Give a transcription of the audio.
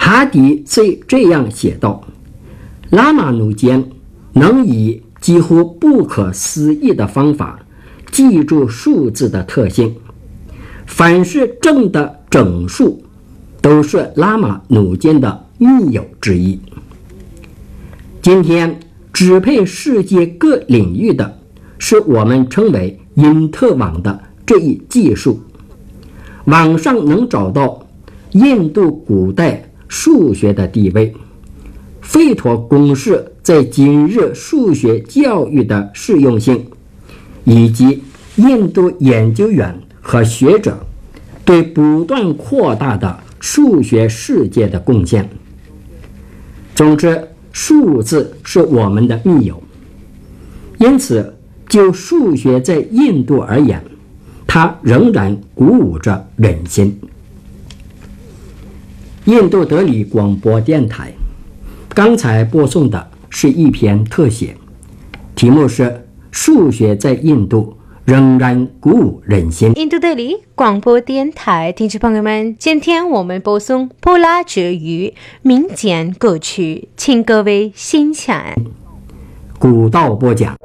哈迪虽这样写道：拉玛努坚能以几乎不可思议的方法记住数字的特性，凡是正的整数都是拉玛努坚的密友之一。今天支配世界各领域的是我们称为因特网的这一技术。网上能找到印度古代数学的地位，费陀公式在今日数学教育的适用性，以及印度研究员和学者对不断扩大的数学世界的贡献。总之，数字是我们的密友，因此就数学在印度而言，它仍然鼓舞着人心。印度德里广播电台刚才播送的是一篇特写，题目是数学在印度仍然鼓舞人心。 印度德里广播电台听众朋友们，今天我们播送波拉哲语民间歌曲，请各位欣赏。 古道播讲。